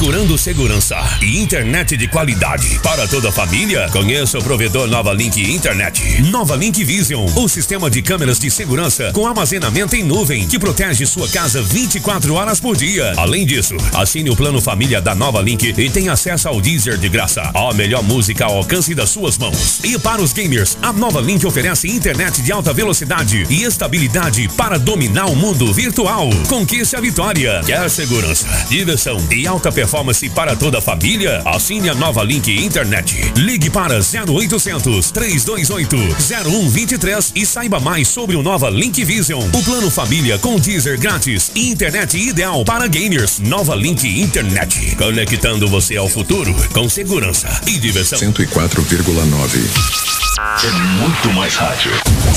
assegurando segurança e internet de qualidade para toda a família. Conheça o provedor Nova Link Internet. Nova Link Vision, o sistema de câmeras de segurança com armazenamento em nuvem que protege sua casa 24 horas por dia. Além disso, assine o plano família da Nova Link e tenha acesso ao Deezer de graça. A melhor música ao alcance das suas mãos. E para os gamers, a Nova Link oferece internet de alta velocidade e estabilidade para dominar o mundo virtual. Conquiste a vitória. Quer segurança, diversão e alta performance para toda a família? Assine a Nova Link Internet. Ligue para 0800 328 0123 e saiba mais sobre o Nova Link Vision. O plano família com Deezer grátis e internet ideal para gamers. Nova Link Internet. Conectando você ao futuro com segurança e diversão. 104,9. É muito mais rádio.